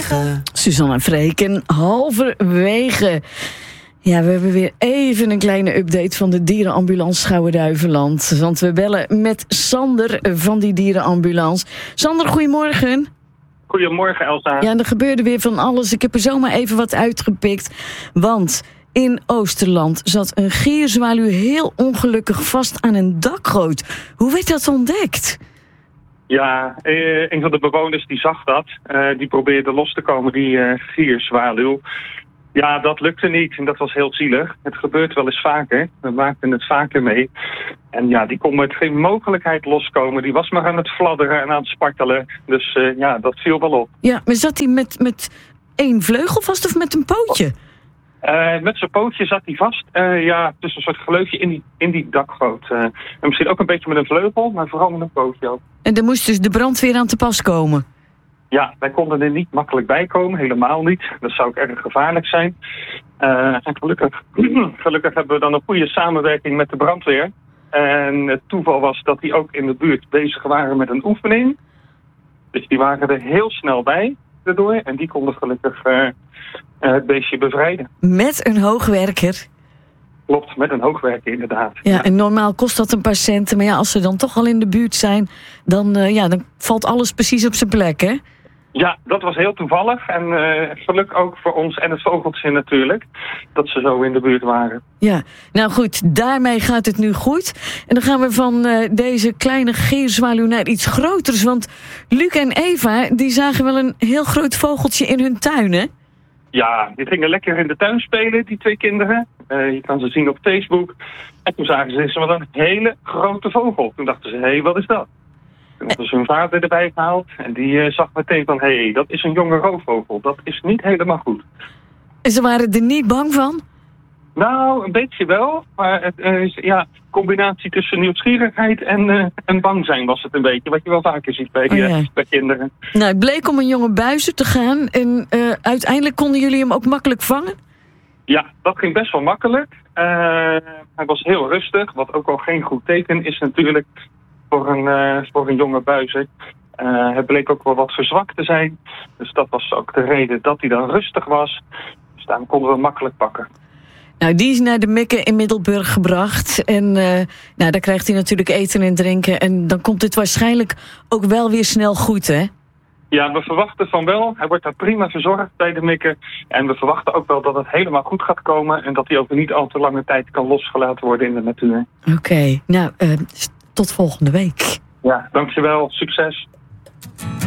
Suzanne Vreken, halverwege. Ja, we hebben weer even een kleine update van de dierenambulance Schouwen-Duiveland. Want we bellen met Sander van die dierenambulance. Sander, goedemorgen. Goedemorgen, Elsa. Ja, er gebeurde weer van alles. Ik heb er zomaar even wat uitgepikt. Want in Oosterland zat een gierzwaluw heel ongelukkig vast aan een dakgoot. Hoe werd dat ontdekt? Ja, een van de bewoners die zag dat. Die probeerde los te komen, die gierzwaluw. Ja, dat lukte niet en dat was heel zielig. Het gebeurt wel eens vaker. We maakten het vaker mee. En ja, die kon met geen mogelijkheid loskomen. Die was maar aan het fladderen en aan het spartelen. Dus ja, dat viel wel op. Ja, maar zat hij met één vleugel vast of met een pootje? Met zijn pootje zat hij vast. Ja, dus een soort gleufje in die dakgoot. En misschien ook een beetje met een vleugel, maar vooral met een pootje ook. En er moest dus de brandweer aan te pas komen? Ja, wij konden er niet makkelijk bij komen, helemaal niet. Dat zou ook erg gevaarlijk zijn. En gelukkig hebben we dan een goede samenwerking met de brandweer. En het toeval was dat die ook in de buurt bezig waren met een oefening. Dus die waren er heel snel bij erdoor. En die konden gelukkig het beestje bevrijden. Met een hoogwerker? Klopt, met een hoogwerker inderdaad. Ja, en normaal kost dat een paar centen. Maar ja, als ze dan toch al in de buurt zijn, dan valt alles precies op zijn plek, hè? Ja, dat was heel toevallig. En geluk ook voor ons en het vogeltje natuurlijk. Dat ze zo in de buurt waren. Ja, nou goed, daarmee gaat het nu goed. En dan gaan we van deze kleine gierzwaluw naar iets groters. Want Luc en Eva, die zagen wel een heel groot vogeltje in hun tuin, hè? Ja, die gingen lekker in de tuin spelen, die twee kinderen. Je kan ze zien op Facebook. En toen zagen ze wel een hele grote vogel. Toen dachten ze, hé, wat is dat? Toen hadden ze hun vader erbij gehaald. En die zag meteen van, hé, dat is een jonge roofvogel. Dat is niet helemaal goed. En ze waren er niet bang van? Nou, een beetje wel. Maar het is combinatie tussen nieuwsgierigheid en bang zijn was het een beetje. Wat je wel vaker ziet bij kinderen. Nou, het bleek om een jonge buizer te gaan. En uiteindelijk konden jullie hem ook makkelijk vangen? Ja, dat ging best wel makkelijk. Hij was heel rustig. Wat ook al geen goed teken is natuurlijk voor een jonge buizer. Hij bleek ook wel wat verzwakt te zijn. Dus dat was ook de reden dat hij dan rustig was. Dus daarom konden we hem makkelijk pakken. Nou, die is naar de Mikke in Middelburg gebracht. En daar krijgt hij natuurlijk eten en drinken. En dan komt het waarschijnlijk ook wel weer snel goed, hè? Ja, we verwachten van wel. Hij wordt daar prima verzorgd bij de Mikke. En we verwachten ook wel dat het helemaal goed gaat komen. En dat hij over niet al te lange tijd kan losgelaten worden in de natuur. Oké, nou, tot volgende week. Ja, dankjewel. Succes.